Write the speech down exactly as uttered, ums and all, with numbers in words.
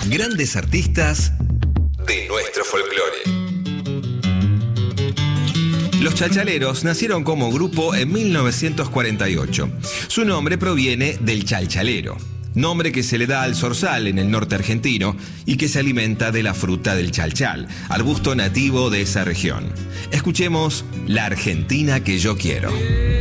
Grandes artistas de nuestro folclore. Los Chalchaleros nacieron como grupo en mil novecientos cuarenta y ocho. Su nombre proviene del chalchalero, nombre que se le da al zorzal en el norte argentino y que se alimenta de la fruta del chalchal, arbusto nativo de esa región. Escuchemos La Argentina que yo quiero.